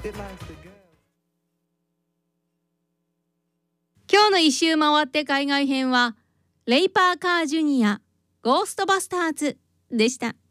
今日の一周回って海外編はレイパーカージュニアゴーストバスターズでした。